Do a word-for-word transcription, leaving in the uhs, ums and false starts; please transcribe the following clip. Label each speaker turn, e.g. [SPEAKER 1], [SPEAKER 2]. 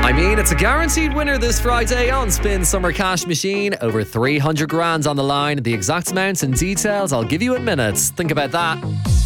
[SPEAKER 1] I mean, it's a guaranteed winner this Friday on Spin Summer Cash Machine. Over three hundred grand on the line. The exact amounts and details I'll give you in minutes. Think about that.